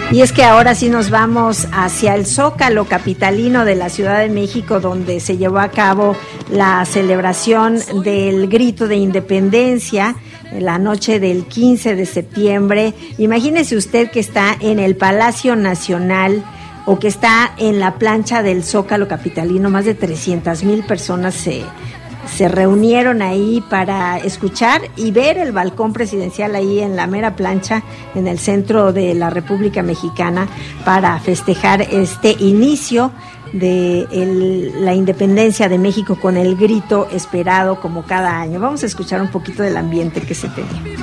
Y es que ahora sí nos vamos hacia el Zócalo capitalino de la Ciudad de México, donde se llevó a cabo la celebración del Grito de Independencia la noche del 15 de septiembre. Imagínese usted que está en el Palacio Nacional o que está en la plancha del Zócalo capitalino. Más de 300,000 personas se reunieron ahí para escuchar y ver el balcón presidencial ahí en la mera plancha en el centro de la República Mexicana para festejar este inicio de la independencia de México con el grito esperado como cada año. Vamos a escuchar un poquito del ambiente que se tenía.